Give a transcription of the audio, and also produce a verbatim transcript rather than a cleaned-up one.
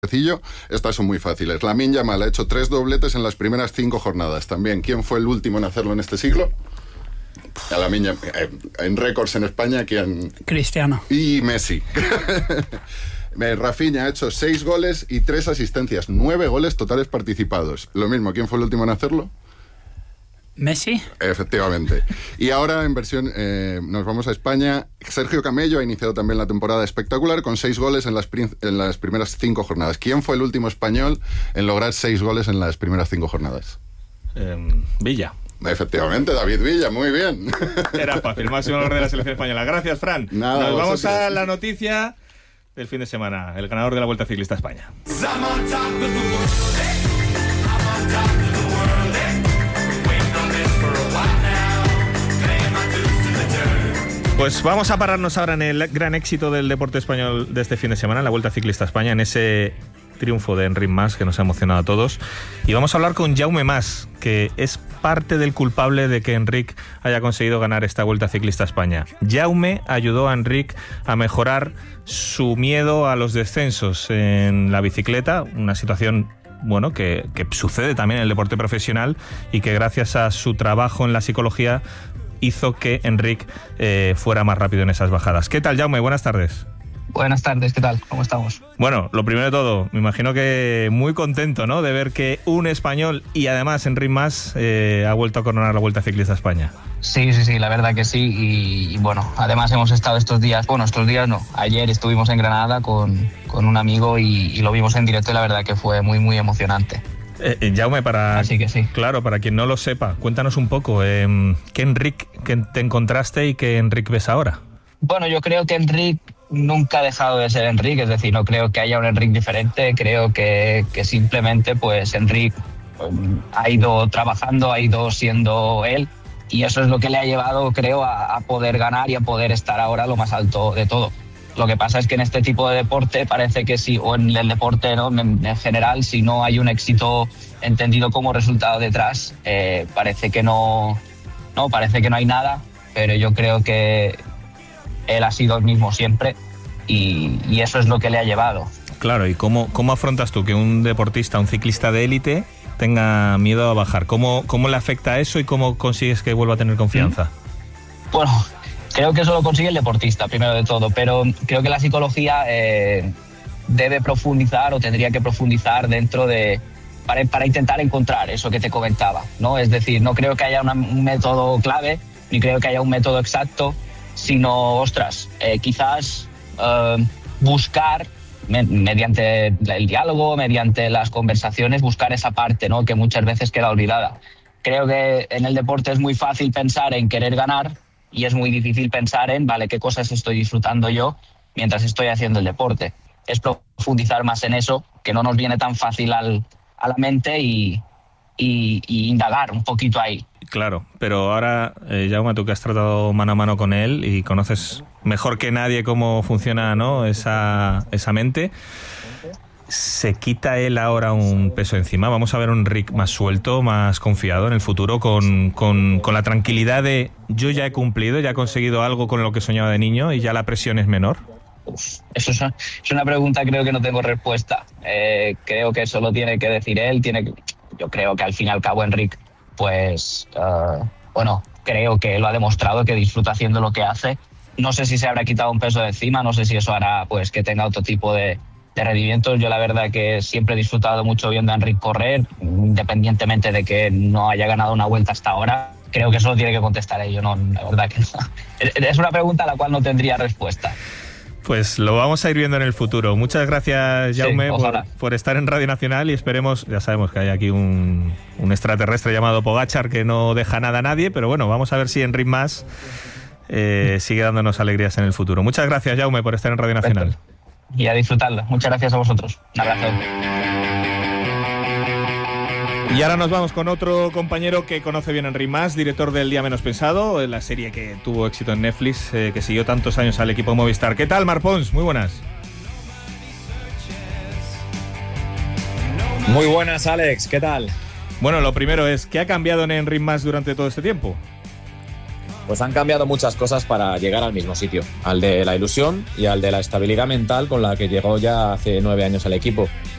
sencillo. Estas son muy fáciles. Lamine Yamal ha hecho tres dobletes en las primeras cinco jornadas. También, ¿quién fue el último en hacerlo en este siglo? A Lamine Yamal, eh, en récords en España, ¿quién? Cristiano. Y Messi. Rafinha ha hecho seis goles y tres asistencias. Nueve goles totales participados. Lo mismo, ¿quién fue el último en hacerlo? ¿Messi? Efectivamente. Y ahora, en versión, eh, nos vamos a España. Sergio Camello ha iniciado también la temporada espectacular con seis goles en las, prim- en las primeras cinco jornadas. ¿Quién fue el último español en lograr seis goles en las primeras cinco jornadas? Eh, Villa. Efectivamente, David Villa, muy bien. Era fácil, máximo valor de la selección española. Gracias, Fran. Nada, Nos vamos vosotros. a la noticia del fin de semana. El ganador de la Vuelta Ciclista a España. Pues vamos a pararnos ahora en el gran éxito del deporte español de este fin de semana, la Vuelta Ciclista a España, en ese triunfo de Enric Mas que nos ha emocionado a todos. Y vamos a hablar con Jaume Mas, que es parte del culpable de que Enric haya conseguido ganar esta Vuelta Ciclista a España. Jaume ayudó a Enric a mejorar su miedo a los descensos en la bicicleta, una situación bueno, que, que sucede también en el deporte profesional y que gracias a su trabajo en la psicología hizo que Enric eh, fuera más rápido en esas bajadas. ¿Qué tal, Jaume? Buenas tardes. Buenas tardes, ¿qué tal? ¿Cómo estamos? Bueno, lo primero de todo, me imagino que muy contento, ¿no?, de ver que un español y además Enric Mas eh, ha vuelto a coronar la Vuelta Ciclista a España. Sí, sí, sí, la verdad que sí. Y, y bueno, además hemos estado estos días, bueno, estos días no, ayer estuvimos en Granada con, con un amigo y, y lo vimos en directo y la verdad que fue muy, muy emocionante. Eh, eh, Jaume, para, Así que sí. Claro, para quien no lo sepa, cuéntanos un poco, eh, ¿qué Enric que te encontraste y qué Enric ves ahora? Bueno, yo creo que Enric nunca ha dejado de ser Enric, es decir, no creo que haya un Enric diferente, creo que, que simplemente pues Enric um, ha ido trabajando, ha ido siendo él y eso es lo que le ha llevado, creo, a, a poder ganar y a poder estar ahora lo más alto de todo. Lo que pasa es que en este tipo de deporte parece que sí, o en el deporte, ¿no?, en, en general, si no hay un éxito entendido como resultado detrás, eh, parece que no, no, parece que no hay nada, pero yo creo que él ha sido el mismo siempre y, y eso es lo que le ha llevado. Claro, ¿y cómo, cómo afrontas tú que un deportista, un ciclista de élite tenga miedo a bajar? ¿Cómo, cómo le afecta eso y cómo consigues que vuelva a tener confianza? Bueno, creo que eso lo consigue el deportista, primero de todo, pero creo que la psicología eh, debe profundizar o tendría que profundizar dentro de... Para, para intentar encontrar eso que te comentaba, ¿no? Es decir, no creo que haya una, un método clave, ni creo que haya un método exacto, sino, ostras, eh, quizás eh, buscar, me, mediante el diálogo, mediante las conversaciones, buscar esa parte, ¿no?, que muchas veces queda olvidada. Creo que en el deporte es muy fácil pensar en querer ganar y es muy difícil pensar en, vale, qué cosas estoy disfrutando yo mientras estoy haciendo el deporte. Es profundizar más en eso, que no nos viene tan fácil al, a la mente y, y, y indagar un poquito ahí. Claro, pero ahora, eh, Jaume, tú que has tratado mano a mano con él y conoces mejor que nadie cómo funciona, ¿no?, esa, esa mente, ¿se quita él ahora un peso encima? ¿Vamos a ver un Enric más suelto, más confiado en el futuro, con, con, con la tranquilidad de yo ya he cumplido, ya he conseguido algo con lo que soñaba de niño y ya la presión es menor? Uf, eso es una, es una pregunta, creo que no tengo respuesta. Eh, creo que eso lo tiene que decir él. Tiene que, yo creo que al fin y al cabo Enric, pues, uh, bueno, creo que lo ha demostrado, que disfruta haciendo lo que hace. No sé si se habrá quitado un peso de encima, no sé si eso hará pues que tenga otro tipo de, de rendimientos. Yo la verdad que siempre he disfrutado mucho viendo a Enric correr, independientemente de que no haya ganado una vuelta hasta ahora. Creo que eso lo tiene que contestar él, yo no, la verdad que no. Es una pregunta a la cual no tendría respuesta. Pues lo vamos a ir viendo en el futuro. Muchas gracias, Jaume, sí, por, por estar en Radio Nacional y esperemos, ya sabemos que hay aquí un, un extraterrestre llamado Pogačar que no deja nada a nadie, pero bueno, vamos a ver si Enric Mas eh, sigue dándonos alegrías en el futuro. Muchas gracias, Jaume, por estar en Radio Nacional. Perfecto. Y a disfrutarla. Muchas gracias a vosotros. Un abrazo. Y ahora nos vamos con otro compañero que conoce bien a Enric Mas, director del Día Menos Pensado, la serie que tuvo éxito en Netflix, eh, que siguió tantos años al equipo Movistar. ¿Qué tal, Marc Pons? Muy buenas. Muy buenas, Alex. ¿Qué tal? Bueno, lo primero es, ¿qué ha cambiado en Enric Mas durante todo este tiempo? Pues han cambiado muchas cosas para llegar al mismo sitio, al de la ilusión y al de la estabilidad mental con la que llegó ya hace nueve años al equipo.